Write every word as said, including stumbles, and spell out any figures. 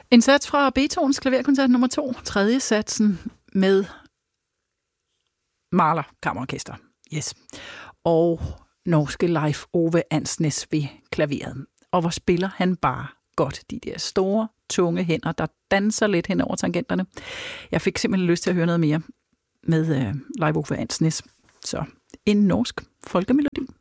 En sats fra Beethovens klaverkoncert nummer to, tredje satsen med Mahler Kammerorkester. Yes. Og norske Leif Ove Ansnes ved klaveret. Og hvor spiller han bare godt de der store, tunge hænder, der danser lidt hen over tangenterne. Jeg fik simpelthen lyst til at høre noget mere med uh, Leif Ove Ansnes. Så en norsk folkemelodi.